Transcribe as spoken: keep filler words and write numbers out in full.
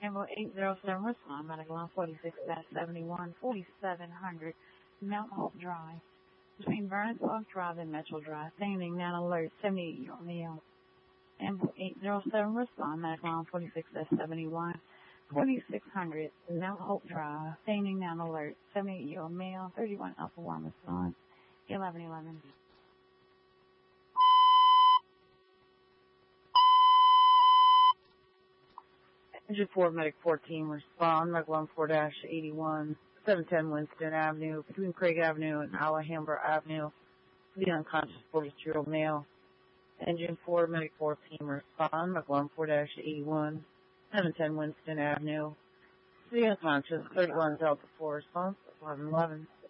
Amber eight zero seven, respond, medical line forty-six seventy-one, forty-seven hundred, Mount Hope Drive. Between Vernon Park Drive and Metro Drive, standing now alert, seventy-eight-year-old male. Amber eight zero seven, respond, medical line forty-six seventy-one, forty-six hundred, Mount Hope Drive, standing now alert, seventy-eight-year-old male, thirty-one Alpha one, respond, eleven eleven. Engine four, Medic fourteen, respond, Medical line four eighty-one, seven ten Winston Avenue, between Craig Avenue and Alhambra Avenue, the unconscious forty-two-year-old male. Engine four, Medic fourteen, respond, Medical line four eighty-one, seven ten Winston Avenue, the unconscious thirty-one Delta four, response, eleven eleven.